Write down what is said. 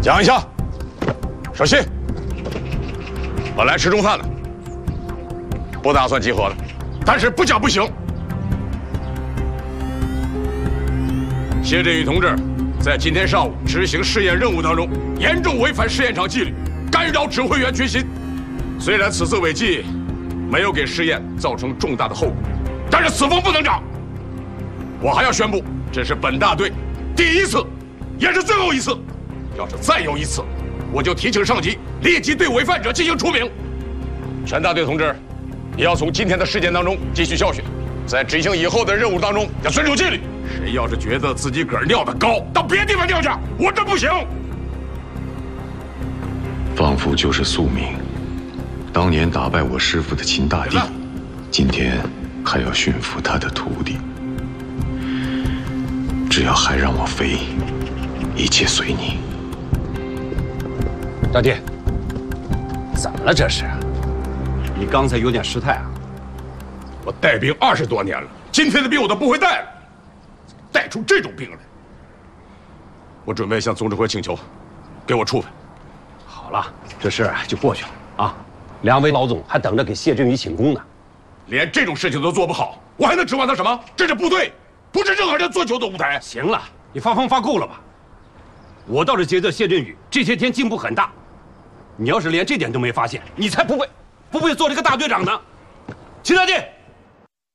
讲一下。小心。本来吃中饭的，不打算集合了，但是不讲不行。谢振宇同志在今天上午执行试验任务当中，严重违反试验场纪律，干扰指挥员军心。虽然此次违纪没有给试验造成重大的后果，但是此风不能长。我还要宣布，这是本大队第一次，也是最后一次。要是再有一次，我就提请上级立即对违犯者进行除名。全大队同志，也要从今天的事件当中汲取教训，在执行以后的任务当中要遵守纪律。谁要是觉得自己个儿尿得高，到别地方尿去，我这不行。 仿佛就是宿命。当年打败我师父的秦大帝，今天还要驯服他的徒弟。只要还让我飞，一切随你。 大弟，怎么了这是？你刚才有点失态啊！ 我带兵20多年了，今天的兵我都不会带了，带出这种兵来。我准备向总指挥请求，给我处分。 好了，这事就过去了啊。两位老总还等着给谢振宇请功呢。 连这种事情都做不好，我还能指望他什么？这是部队，不是任何人做球的舞台。 行了，你发疯发够了吧？我倒是觉得谢振宇这些天进步很大。你要是连这点都没发现，你才不会做这个大队长呢。秦大弟。